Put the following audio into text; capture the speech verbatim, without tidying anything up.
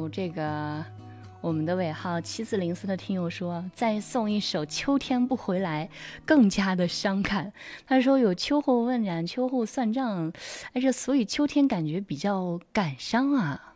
后这个我们的尾号七四零四的听友说，再送一首《秋天不回来》，更加的伤感。他说有秋后问斩，秋后算账，哎，这所以秋天感觉比较感伤啊。